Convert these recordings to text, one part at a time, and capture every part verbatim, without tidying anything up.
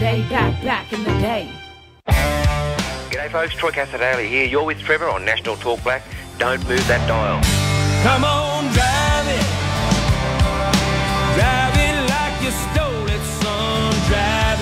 day, back, back in the day. G'day folks, Troy Casadale here. You're with Trevor on National Talk Black. Don't move that dial. Come on, drive it. Drive it like you stole it, son. Drive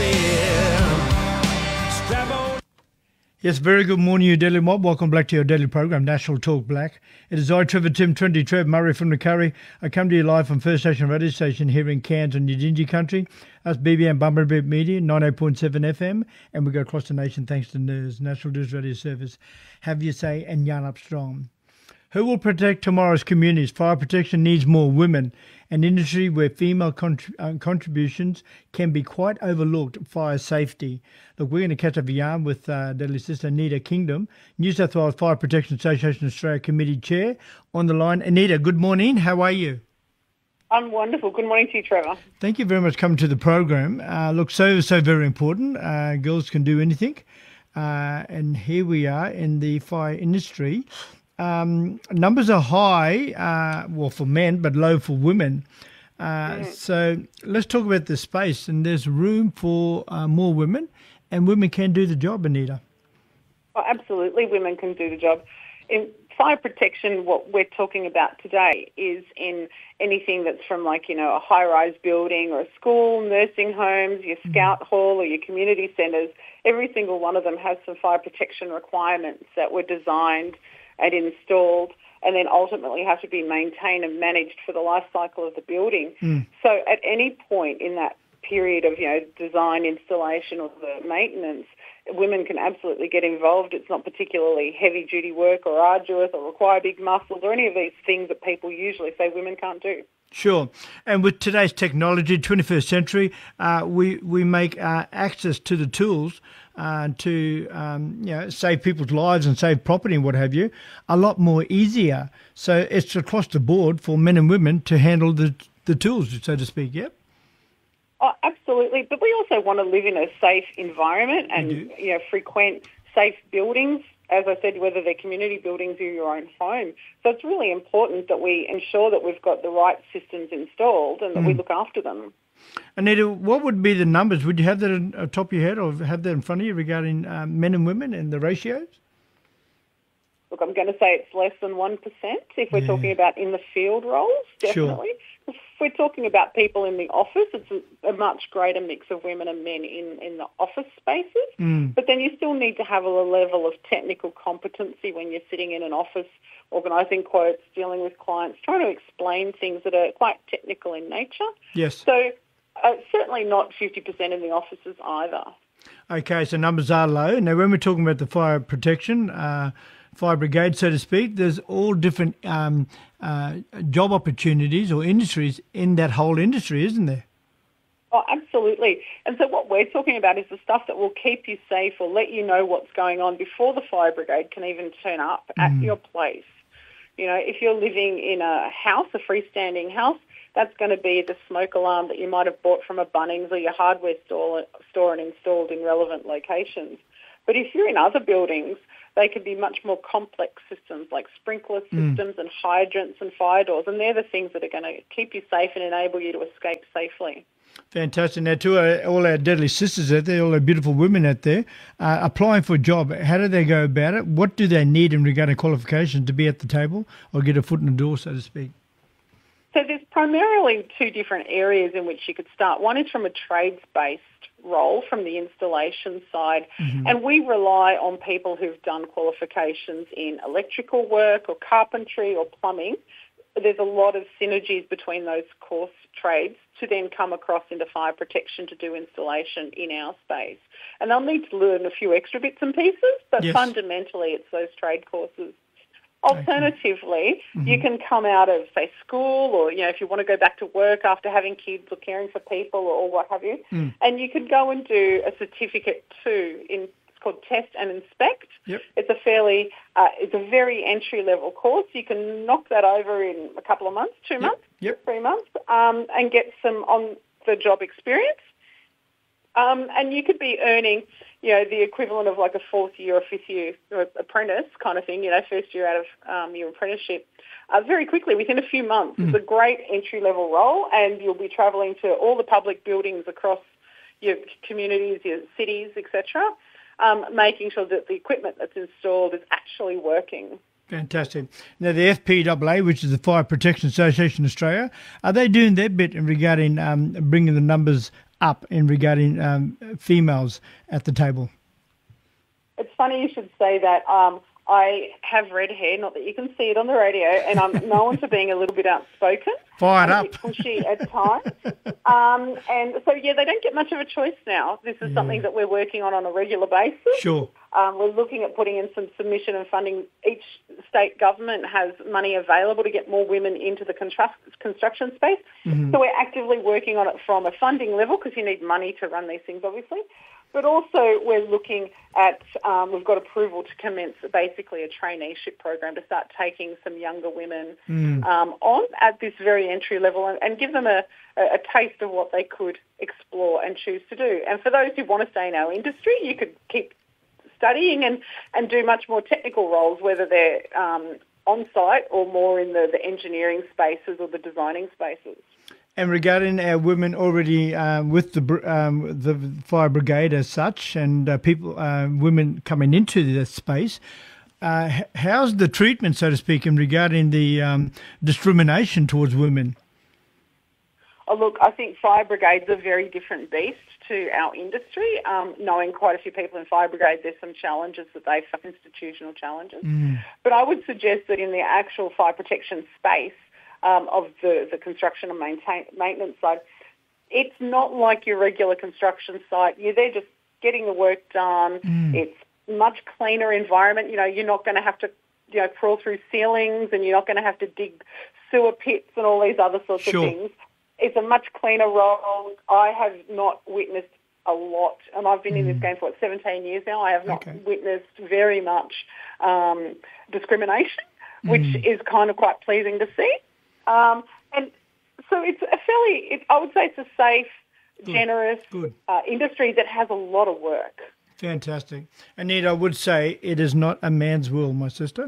it. Strap on. Yes, very good morning, you Daily Mob. Welcome back to your daily program, National Talk Black. It is I, Trevor Tim twenty, Trev Murray from the Curry. I come to you live from First Station Radio Station here in Cairns on Yidinji Country. That's B B M Bumblebee Media, ninety-eight point seven F M. And we go across the nation thanks to N I R S, National News Radio Service. Have your say and yarn up strong. Who will protect tomorrow's communities? Fire protection needs more women. An industry where female contri- uh, contributions can be quite overlooked, fire safety. Look, we're going to catch up a yarn with uh, Daily Sister Anita Kingdom, New South Wales Fire Protection Association Australia Committee Chair, on the line. Anita, good morning. How are you? I'm wonderful. Good morning to you, Trevor. Thank you very much for coming to the program. Uh, look, so, so very important. Uh, girls can do anything. Uh, and here we are in the fire industry. Um, numbers are high, uh, well, for men, but low for women. Uh, mm. So let's talk about the space. And there's room for uh, more women, and women can do the job, Anita. Oh, absolutely, women can do the job. In fire protection, what we're talking about today is in anything that's from, like, you know, a high-rise building or a school, nursing homes, your scout mm. hall or your community centres. Every single one of them has some fire protection requirements that were designed and installed, and then ultimately have to be maintained and managed for the life cycle of the building. Mm. So at any point in that period of, you know, design, installation or the maintenance, women can absolutely get involved. It's not particularly heavy-duty work or arduous or require big muscles or any of these things that people usually say women can't do. Sure. And with today's technology, twenty-first century, uh, we, we make uh, access to the tools uh, to um, you know, save people's lives and save property and what have you a lot more easier. So it's across the board for men and women to handle the, the tools, so to speak, yep? Oh, absolutely. But we also want to live in a safe environment and you know frequent safe buildings. As I said, whether they're community buildings or your own home. So it's really important that we ensure that we've got the right systems installed and that mm. we look after them. Anita, what would be the numbers? Would you have that on top of your head or have that in front of you regarding um, men and women and the ratios? Look, I'm going to say it's less than one percent if we're yeah. talking about in the field roles, definitely. Sure. If we're talking about people in the office, it's a, a much greater mix of women and men in, in the office spaces. Mm. But then you still need to have a level of technical competency when you're sitting in an office, organising quotes, dealing with clients, trying to explain things that are quite technical in nature. Yes. So uh, certainly not fifty percent in the offices either. Okay, so numbers are low. Now, when we're talking about the fire protection, uh, fire brigade, so to speak, there's all different um, uh, job opportunities or industries in that whole industry, isn't there? Oh, absolutely. And so what we're talking about is the stuff that will keep you safe or let you know what's going on before the fire brigade can even turn up at mm. your place. You know, if you're living in a house, a freestanding house, that's going to be the smoke alarm that you might have bought from a Bunnings or your hardware store, store and installed in relevant locations. But if you're in other buildings, they can be much more complex systems like sprinkler systems mm. and hydrants and fire doors, and they're the things that are going to keep you safe and enable you to escape safely. Fantastic. Now, to our, all our deadly sisters out there, all our beautiful women out there, uh, applying for a job, how do they go about it? What do they need in regard to qualifications to be at the table or get a foot in the door, so to speak? So there's primarily two different areas in which you could start. One is from a trades-based role from the installation side, mm-hmm. and we rely on people who've done qualifications in electrical work or carpentry or plumbing. There's a lot of synergies between those course trades to then come across into fire protection to do installation in our space. And they'll need to learn a few extra bits and pieces, but yes. fundamentally it's those trade courses. Alternatively, mm-hmm. you can come out of, say, school or, you know, if you want to go back to work after having kids or caring for people or, or what have you, mm. and you could go and do a certificate too in it's called Test and Inspect. Yep. It's a fairly, uh, it's a very entry-level course. You can knock that over in a couple of months, two yep. months, yep. three months, um, and get some on-the-job experience. Um, and you could be earning, you know, the equivalent of like a fourth year or fifth year apprentice kind of thing, you know, first year out of um, your apprenticeship, uh, very quickly, within a few months. Mm. It's a great entry-level role, and you'll be travelling to all the public buildings across, your communities, your cities, et cetera, um, making sure that the equipment that's installed is actually working. Fantastic. Now, the F P A A, which is the Fire Protection Association Australia, are they doing their bit in regarding um, bringing the numbers up in regarding um, females at the table? It's funny you should say that. Um, I have red hair, not that you can see it on the radio, and I'm known for being a little bit outspoken. Fired a up. bit pushy at times. Um, and so, yeah, they don't get much of a choice now. This is yeah. something that we're working on on a regular basis. Sure. Um, we're looking at putting in some submission and funding. Each state government has money available to get more women into the constru- construction space. Mm-hmm. So we're actively working on it from a funding level because you need money to run these things, obviously. But also we're looking at, um, we've got approval to commence basically a traineeship program to start taking some younger women mm. um, on at this very entry level and, and give them a, a taste of what they could explore and choose to do. And for those who want to stay in our industry, you could keep studying and, and do much more technical roles, whether they're um, on-site or more in the, the engineering spaces or the designing spaces. And regarding our women already uh, with the um, the fire brigade as such, and uh, people, uh, women coming into this space, uh, how's the treatment, so to speak, in regarding the um, discrimination towards women? Oh, look, I think fire brigades are a very different beast to our industry. Um, knowing quite a few people in fire brigades, there's some challenges that they face, institutional challenges. Mm. But I would suggest that in the actual fire protection space, Um, of the, the construction and maintain, maintenance side, it's not like your regular construction site. You're there just getting the work done. Mm. It's much cleaner environment. You know, you're not going to have to, you know, crawl through ceilings, and you're not going to have to dig sewer pits and all these other sorts sure. of things. It's a much cleaner role. I have not witnessed a lot, and I've been mm. in this game for what, seventeen years now. I have not okay. witnessed very much um, discrimination, which mm. is kind of quite pleasing to see. Um, and so it's a fairly, it, I would say it's a safe, Good. generous Good. Uh, industry that has a lot of work. Fantastic. Anita, I would say it is not a man's world, my sister.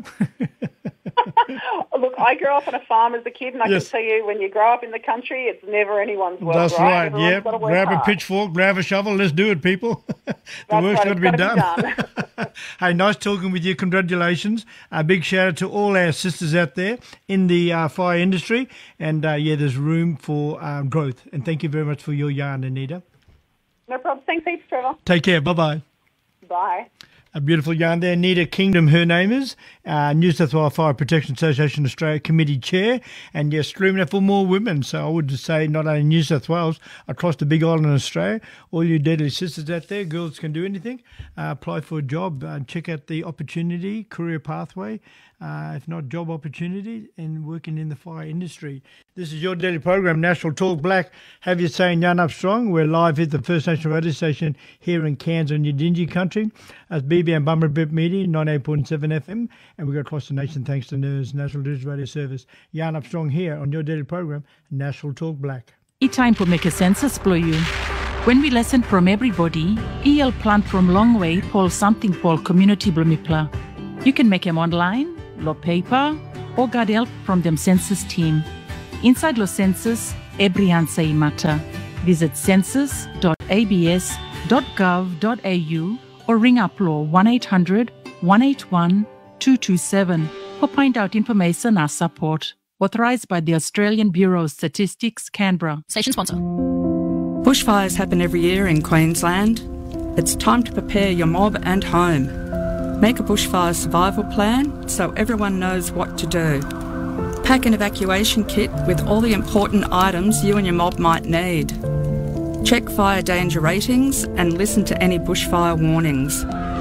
Look, I grew up on a farm as a kid, and I yes. can tell you when you grow up in the country, it's never anyone's world. That's right, right. yeah. Grab hard. a pitchfork, grab a shovel, let's do it, people. the That's work's right. got to be gotta done. Be done. Hey, nice talking with you. Congratulations. A big shout out to all our sisters out there in the uh, fire industry. And, uh, yeah, there's room for um, growth. And thank you very much for your yarn, Anita. No problem. Thanks heaps, Trevor. Take care. Bye-bye. Bye. A beautiful yarn there. Anita Kingdom, her name is, uh, New South Wales Fire Protection Association Australia Committee Chair, and yes, screaming out for more women. So I would say not only New South Wales, across the big island of Australia, all you deadly sisters out there, girls can do anything. Uh, apply for a job, uh, check out the opportunity, career pathway, uh, if not job opportunity, and working in the fire industry. This is your daily program, National Talk Black. Have you saying Yarn Up Strong? We're live at the First National radio station here in Cairns on Yidinji country. As B B and Bummerbip Media, ninety-eight point seven F M, and we go across the nation thanks to N E R S, National Digital Radio Service. Yarn Up Strong here on your daily program, National Talk Black. It's time to make a census blow you. When we listen from everybody, E L plant from long way Paul something Paul community blumipla. You can make them online, lo paper, or get help from them census team. Inside lo census, every answer matter. Visit census dot a b s dot gov dot a u or ring up law one eight hundred, one eight one, two two seven or find out information or support. Authorised by the Australian Bureau of Statistics, Canberra. Station sponsor. Bushfires happen every year in Queensland. It's time to prepare your mob and home. Make a bushfire survival plan so everyone knows what to do. Pack an evacuation kit with all the important items you and your mob might need. Check fire danger ratings and listen to any bushfire warnings.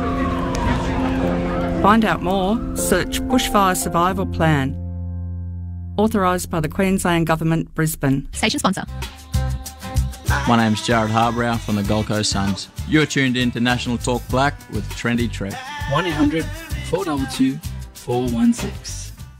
Find out more, search Bushfire Survival Plan. Authorised by the Queensland Government, Brisbane. Station sponsor. My name's Jared Harbrow from the Gold Coast Suns. You're tuned in to National Talk Black with Trendy Trev. one eight hundred, four two two, four one six.